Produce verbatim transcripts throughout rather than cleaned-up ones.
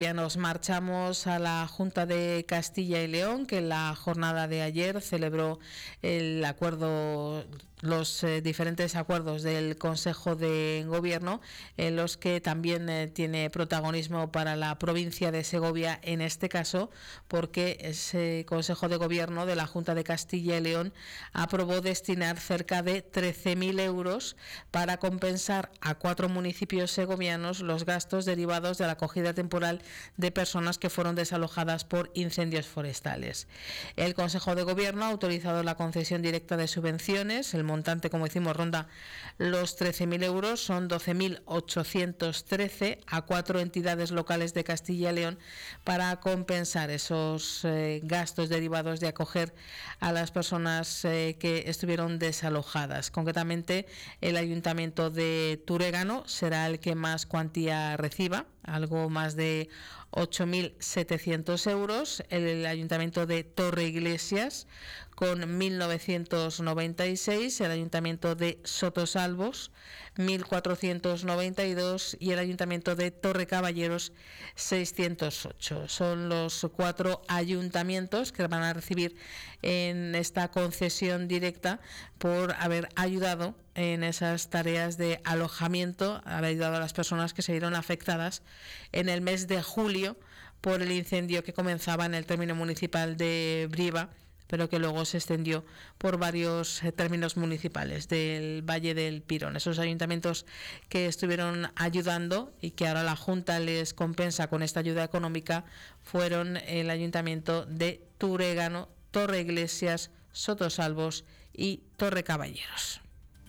Todavía nos marchamos a la Junta de Castilla y León, que en la jornada de ayer celebró el acuerdo, los eh, diferentes acuerdos del Consejo de Gobierno, en los que también eh, tiene protagonismo para la provincia de Segovia, en este caso, porque ese Consejo de Gobierno de la Junta de Castilla y León aprobó destinar cerca de trece mil euros para compensar a cuatro municipios segovianos los gastos derivados de la acogida temporal de personas que fueron desalojadas por incendios forestales. El Consejo de Gobierno ha autorizado la concesión directa de subvenciones. El montante, como decimos, ronda los trece mil euros, son doce mil ochocientos trece a cuatro entidades locales de Castilla y León para compensar esos eh, gastos derivados de acoger a las personas eh, que estuvieron desalojadas. Concretamente, el Ayuntamiento de Turégano será el que más cuantía reciba, algo más de ocho mil setecientos euros, el Ayuntamiento de Torreiglesias con mil novecientos noventa y seis, el Ayuntamiento de Sotosalvos mil cuatrocientos noventa y dos y el Ayuntamiento de Torrecaballeros seiscientos ocho. Son los cuatro ayuntamientos que van a recibir en esta concesión directa por haber ayudado en esas tareas de alojamiento, haber ayudado a las personas que se vieron afectadas en el mes de julio por el incendio que comenzaba en el término municipal de Briva, pero que luego se extendió por varios términos municipales del Valle del Pirón. Esos ayuntamientos que estuvieron ayudando y que ahora la Junta les compensa con esta ayuda económica fueron el Ayuntamiento de Turégano, Torreiglesias, Sotosalvos y Torrecaballeros.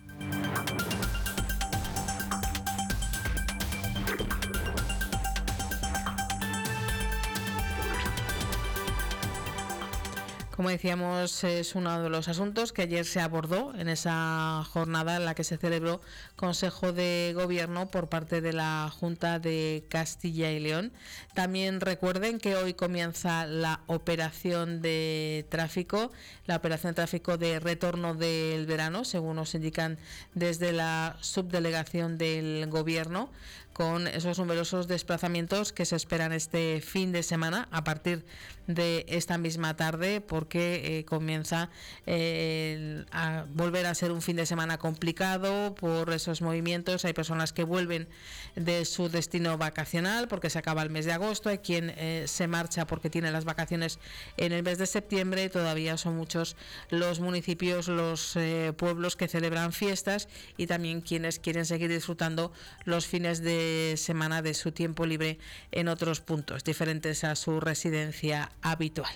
Como decíamos, es uno de los asuntos que ayer se abordó en esa jornada en la que se celebró Consejo de Gobierno por parte de la Junta de Castilla y León. También recuerden que hoy comienza la operación de tráfico, la operación de tráfico de retorno del verano, según nos indican desde la subdelegación del Gobierno, con esos numerosos desplazamientos que se esperan este fin de semana a partir de esta misma tarde, porque eh, comienza eh, a volver a ser un fin de semana complicado por esos movimientos. Hay personas que vuelven de su destino vacacional porque se acaba el mes de agosto, hay quien eh, se marcha porque tiene las vacaciones en el mes de septiembre, y todavía son muchos los municipios, los eh, pueblos que celebran fiestas, y también quienes quieren seguir disfrutando los fines de semana de su tiempo libre en otros puntos diferentes a su residencia habitual.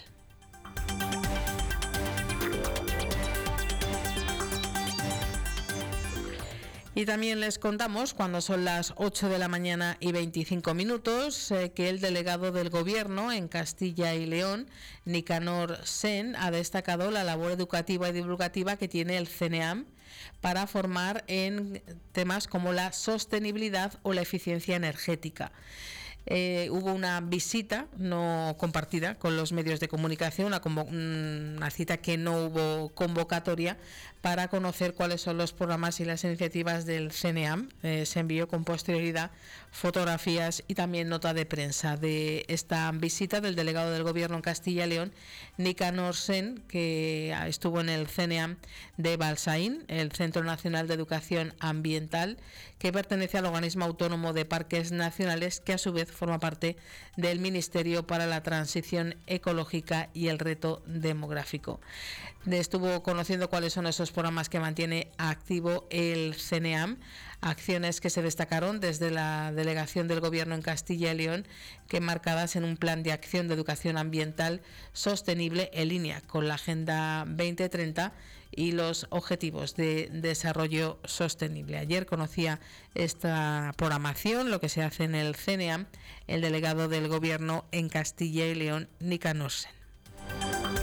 Y también les contamos, cuando son las ocho de la mañana y veinticinco minutos, eh, que el delegado del Gobierno en Castilla y León, Nicanor Sen, ha destacado la labor educativa y divulgativa que tiene el CENEAM para formar en temas como la sostenibilidad o la eficiencia energética. Eh, hubo una visita no compartida con los medios de comunicación, una, convo- una cita que no hubo convocatoria, para conocer cuáles son los programas y las iniciativas del CENEAM. Eh, se envió con posterioridad fotografías y también nota de prensa de esta visita del delegado del Gobierno en Castilla y León, Nicanor Sen, que estuvo en el CENEAM de Balsaín, el Centro Nacional de Educación Ambiental, que pertenece al organismo autónomo de parques nacionales, que a su vez forma parte del Ministerio para la Transición Ecológica y el Reto Demográfico. Estuvo conociendo cuáles son esos programas que mantiene activo el CENEAM, acciones que se destacaron desde la delegación del Gobierno en Castilla y León, que marcadas en un plan de acción de educación ambiental sostenible en línea con la Agenda veinte treinta y los Objetivos de Desarrollo Sostenible. Ayer conocía esta programación, lo que se hace en el CENEAM, el delegado del Gobierno en Castilla y León, Nicanor Sen.